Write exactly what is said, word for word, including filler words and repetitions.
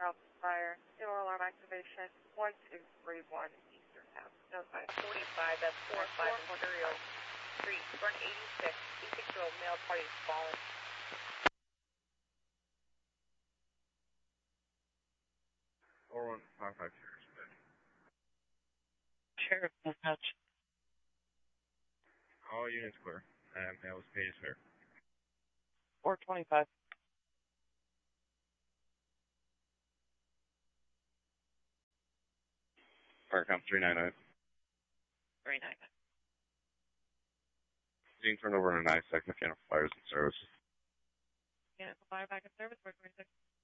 house fire. Zero alarm activation. one two three one Eastern Ave. Notify. forty-five, that's four five Imperial Street, front eighty-six. eighty-six-year-old male party is fallen. four one five five Sheriff's Bed. Sheriff dispatch. All units clear. Uh, male is paid as fair. four twenty-five. Fire count three nine nine. three nine nine. Being turned over in a nine second if you have fires in service. Unit fire back in service, four twenty-six.